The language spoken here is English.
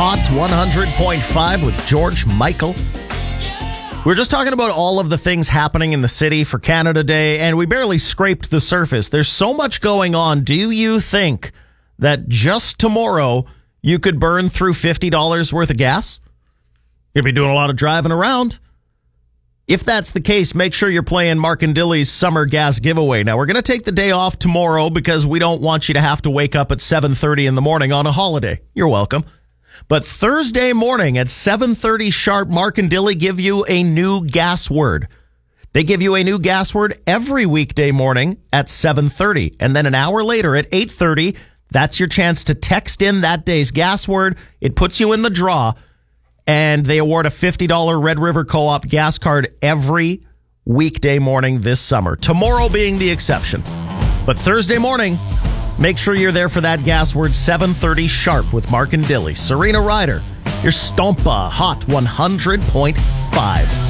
Hot 100.5 with George Michael. We were just talking about all of the things happening in the city for Canada Day, and we barely scraped the surface. There's so much going on. Do you think that just tomorrow you could burn through $50 worth of gas? You'll be doing a lot of driving around. If that's the case, make sure you're playing Mark and Dilly's summer gas giveaway. Now, we're going to take the day off tomorrow because we don't want you to have to wake up at 7:30 in the morning on a holiday. You're welcome. But Thursday morning at 7:30 sharp, Mark and Dilly give you a new gas word. They give you a new gas word every weekday morning at 7:30. And then an hour later at 8:30, that's your chance to text in that day's gas word. It puts you in the draw. And they award a $50 Red River Co-op gas card every weekday morning this summer. Tomorrow being the exception. But Thursday morning, make sure you're there for that gas word, 7:30 sharp with Mark and Dilly. Serena Ryder, your Stompa Hot 100.5.